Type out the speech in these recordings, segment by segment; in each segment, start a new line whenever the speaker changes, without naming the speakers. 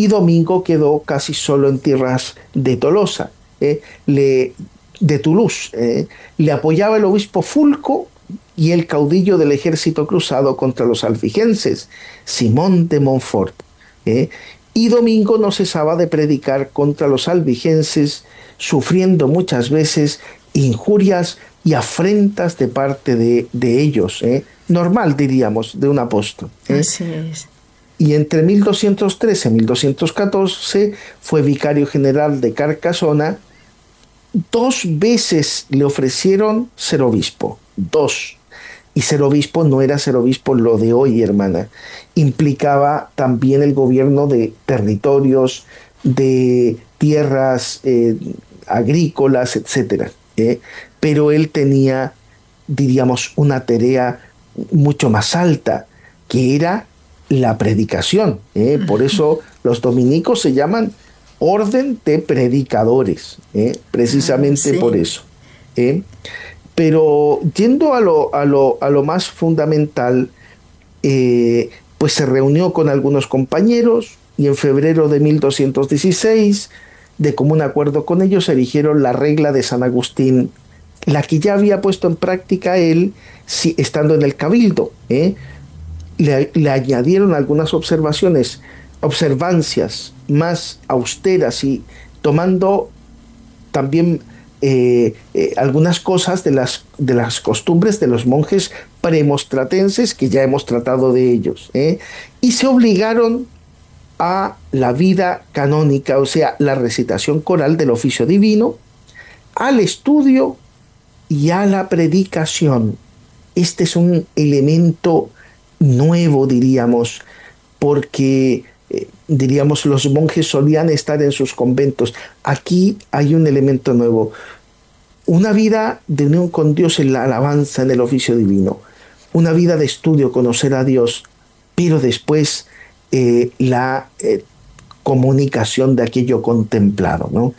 y Domingo quedó casi solo en tierras de Tolosa, de Toulouse. Le apoyaba el obispo Fulco y el caudillo del ejército cruzado contra los albigenses, Simón de Montfort. ¿eh? Y Domingo no cesaba de predicar contra los albigenses, sufriendo muchas veces injurias y afrentas de parte de ellos. Normal, diríamos, de un apóstol.
Así es.
Y entre 1213 y 1214 fue vicario general de Carcasona. 2 veces le ofrecieron ser obispo, 2. Y ser obispo no era ser obispo lo de hoy, hermana. Implicaba también el gobierno de territorios, de tierras agrícolas, etc. Pero él tenía, diríamos, una tarea mucho más alta, que era la predicación. Por eso los dominicos se llaman orden de predicadores, precisamente
sí.
por eso. Pero yendo a lo más fundamental, pues se reunió con algunos compañeros y en febrero de 1216, de común acuerdo con ellos, erigieron la regla de San Agustín, la que ya había puesto en práctica él estando en el cabildo. Le añadieron algunas observancias más austeras y tomando también algunas cosas de las costumbres de los monjes premostratenses, que ya hemos tratado de ellos, y se obligaron a la vida canónica, o sea, la recitación coral del oficio divino, al estudio y a la predicación. Este es un elemento nuevo, diríamos, porque diríamos, los monjes solían estar en sus conventos. Aquí hay un elemento nuevo, una vida de unión con Dios en la alabanza, en el oficio divino, una vida de estudio, conocer a Dios, pero después la comunicación de aquello contemplado, ¿no?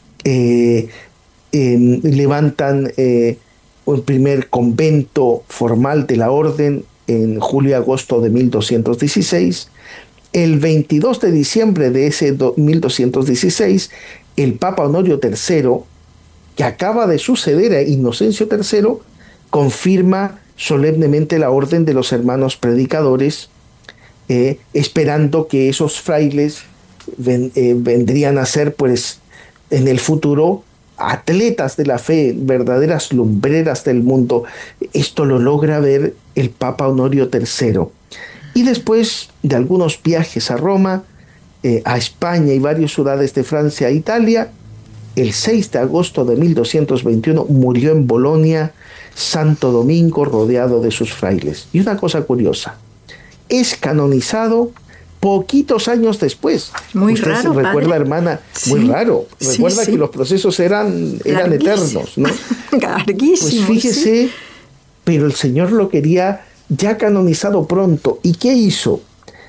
Levantan un primer convento formal de la orden en julio-agosto de 1216. El 22 de diciembre de ese 1216, el Papa Honorio III, que acaba de suceder a Inocencio III, confirma solemnemente la orden de los hermanos predicadores, esperando que esos frailes vendrían a ser, pues, en el futuro atletas de la fe, verdaderas lumbreras del mundo. Esto lo logra ver el Papa Honorio III. Y después de algunos viajes a Roma, a España y varias ciudades de Francia e Italia, el 6 de agosto de 1221 murió en Bolonia Santo Domingo rodeado de sus frailes. Y una cosa curiosa, es canonizado poquitos años después.
Muy
Usted
raro,
se recuerda,
padre.
hermana,
Sí.
muy raro. Recuerda
Sí.
que los procesos eran eternos, ¿no?
Larguísimo.
Pues fíjese,
sí.
pero el Señor lo quería ya canonizado pronto. ¿Y qué hizo?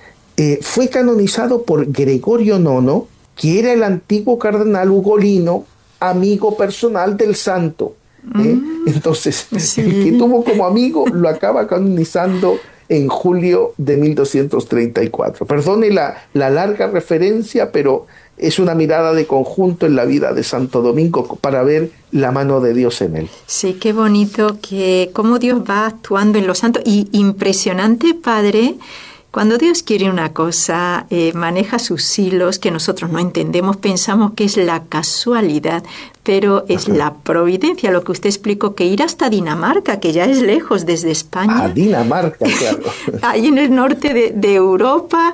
Fue canonizado por Gregorio IX, que era el antiguo cardenal ugolino, amigo personal del santo. Entonces,
sí.
el que tuvo como amigo lo acaba canonizando en julio de 1234. Perdone la larga referencia, pero es una mirada de conjunto en la vida de Santo Domingo para ver la mano de Dios en él.
Sí, qué bonito que cómo Dios va actuando en los santos. Y impresionante, Padre, cuando Dios quiere una cosa, maneja sus hilos que nosotros no entendemos, pensamos que es la casualidad, pero es la providencia, lo que usted explicó, que ir hasta Dinamarca, que ya es lejos desde España.
A Dinamarca, claro.
Ahí en el norte de Europa,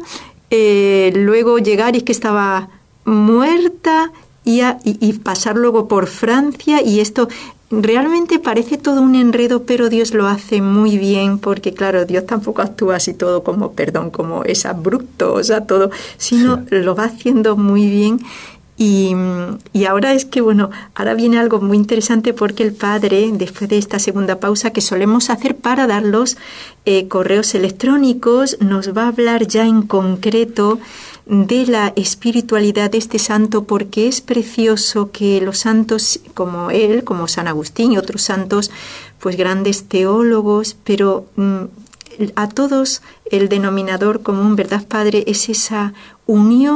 luego llegar y que estaba muerta y pasar luego por Francia, y esto realmente parece todo un enredo, pero Dios lo hace muy bien, porque claro, Dios tampoco actúa así todo como es abrupto, o sea, todo, sino lo va haciendo muy bien. Y ahora es que, bueno, ahora viene algo muy interesante, porque el Padre, después de esta segunda pausa que solemos hacer para dar los correos electrónicos, nos va a hablar ya en concreto de la espiritualidad de este santo, porque es precioso que los santos como él, como San Agustín y otros santos, pues grandes teólogos, pero a todos el denominador común, ¿verdad, Padre? Es esa unión